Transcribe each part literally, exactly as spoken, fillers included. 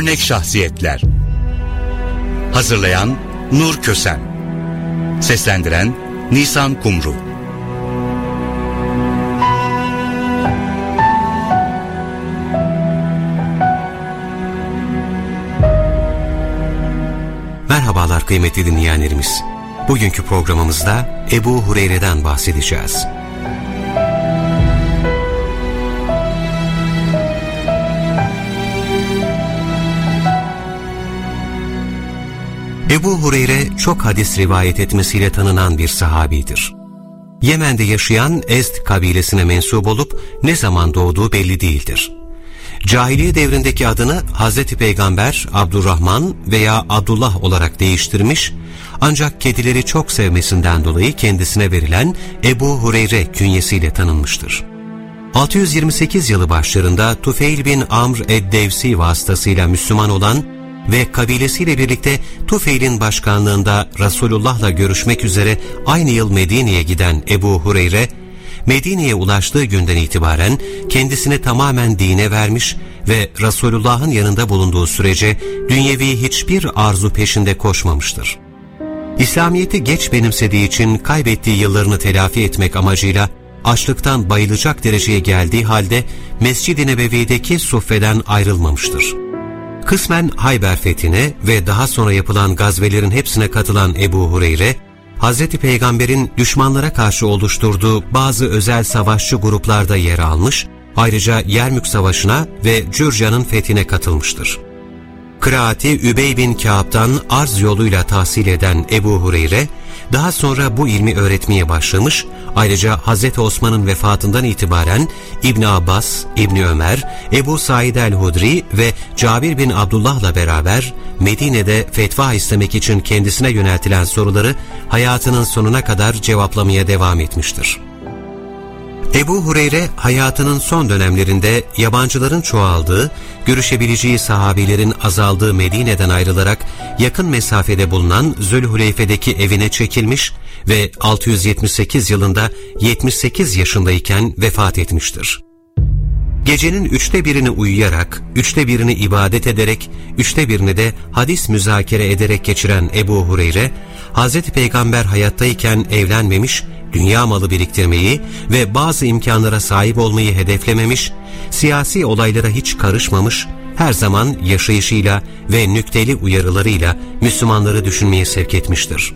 Örnek şahsiyetler. Hazırlayan Nur Kösen. Seslendiren Nisan Kumru. Merhabalar kıymetli dinleyenlerimiz. Bugünkü programımızda Ebu Hureyre'den bahsedeceğiz. Ebu Hureyre çok hadis rivayet etmesiyle tanınan bir sahabidir. Yemen'de yaşayan Ezd kabilesine mensup olup ne zaman doğduğu belli değildir. Cahiliye devrindeki adını Hazreti Peygamber Abdurrahman veya Abdullah olarak değiştirmiş, ancak kedileri çok sevmesinden dolayı kendisine verilen Ebu Hureyre künyesiyle tanınmıştır. altı yüz yirmi sekiz yılı başlarında Tufeyl bin Amr ed-Devsi vasıtasıyla Müslüman olan ve kabilesiyle birlikte Tufeyl'in başkanlığında Resulullah'la görüşmek üzere aynı yıl Medine'ye giden Ebu Hureyre, Medine'ye ulaştığı günden itibaren kendisini tamamen dine vermiş ve Resulullah'ın yanında bulunduğu sürece dünyevi hiçbir arzu peşinde koşmamıştır. İslamiyet'i geç benimsediği için kaybettiği yıllarını telafi etmek amacıyla açlıktan bayılacak dereceye geldiği halde Mescid-i Nebevi'deki suffeden ayrılmamıştır. Kısmen Hayber fethine ve daha sonra yapılan gazvelerin hepsine katılan Ebu Hureyre, Hazreti Peygamber'in düşmanlara karşı oluşturduğu bazı özel savaşçı gruplarda yer almış, ayrıca Yermük Savaşı'na ve Cürcan'ın fethine katılmıştır. Kıraati Übey bin Kâb'dan arz yoluyla tahsil eden Ebu Hureyre, daha sonra bu ilmi öğretmeye başlamış, ayrıca Hazreti Osman'ın vefatından itibaren İbn Abbas, İbn Ömer, Ebu Said el-Hudri ve Cabir bin Abdullah'la beraber Medine'de fetva istemek için kendisine yöneltilen soruları hayatının sonuna kadar cevaplamaya devam etmiştir. Ebu Hureyre hayatının son dönemlerinde yabancıların çoğaldığı, görüşebileceği sahabilerin azaldığı Medine'den ayrılarak yakın mesafede bulunan Zülhuleyfe'deki evine çekilmiş ve altı yüz yetmiş sekiz yılında yetmiş sekiz yaşındayken vefat etmiştir. Gecenin üçte birini uyuyarak, üçte birini ibadet ederek, üçte birini de hadis müzakere ederek geçiren Ebu Hureyre, Hazreti Peygamber hayattayken evlenmemiş, dünya malı biriktirmeyi ve bazı imkanlara sahip olmayı hedeflememiş, siyasi olaylara hiç karışmamış, her zaman yaşayışıyla ve nükteli uyarılarıyla Müslümanları düşünmeye sevk etmiştir.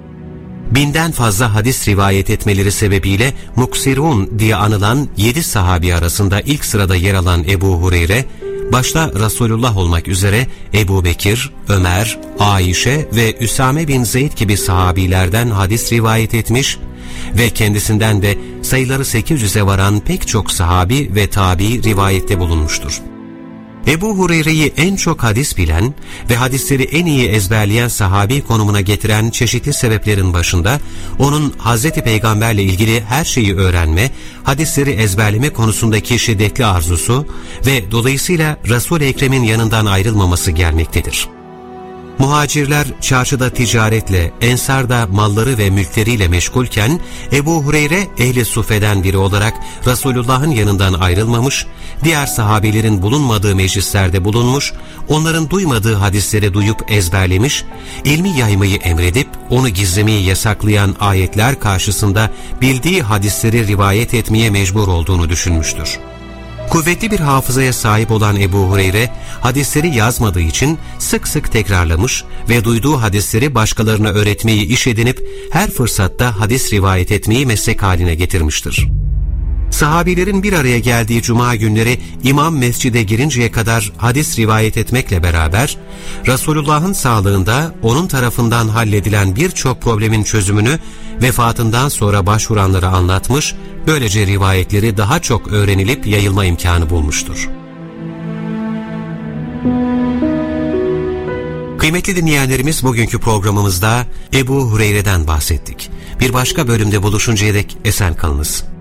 Binden fazla hadis rivayet etmeleri sebebiyle Muksirun diye anılan yedi sahabi arasında ilk sırada yer alan Ebu Hureyre, başta Resulullah olmak üzere Ebu Bekir, Ömer, Ayşe ve Üsame bin Zeyd gibi sahabilerden hadis rivayet etmiş ve kendisinden de sayıları sekiz yüze varan pek çok sahabi ve tabi rivayette bulunmuştur. Ebu Hureyre'yi en çok hadis bilen ve hadisleri en iyi ezberleyen sahabi konumuna getiren çeşitli sebeplerin başında onun Hazreti Peygamber'le ilgili her şeyi öğrenme, hadisleri ezberleme konusundaki şiddetli arzusu ve dolayısıyla Resul-i Ekrem'in yanından ayrılmaması gelmektedir. Muhacirler çarşıda ticaretle, ensar da malları ve mülkleriyle meşgulken Ebu Hureyre ehli suffeden biri olarak Resulullah'ın yanından ayrılmamış, diğer sahabilerin bulunmadığı meclislerde bulunmuş, onların duymadığı hadisleri duyup ezberlemiş, ilmi yaymayı emredip onu gizlemeyi yasaklayan ayetler karşısında bildiği hadisleri rivayet etmeye mecbur olduğunu düşünmüştür. Kuvvetli bir hafızaya sahip olan Ebu Hureyre, hadisleri yazmadığı için sık sık tekrarlamış ve duyduğu hadisleri başkalarına öğretmeyi iş edinip her fırsatta hadis rivayet etmeyi meslek haline getirmiştir. Sahabilerin bir araya geldiği cuma günleri imam mescide girinceye kadar hadis rivayet etmekle beraber, Resulullah'ın sağlığında onun tarafından halledilen birçok problemin çözümünü vefatından sonra başvuranlara anlatmış, böylece rivayetleri daha çok öğrenilip yayılma imkanı bulmuştur. Kıymetli dinleyenlerimiz, bugünkü programımızda Ebu Hureyre'den bahsettik. Bir başka bölümde buluşuncaya dek esen kalınız.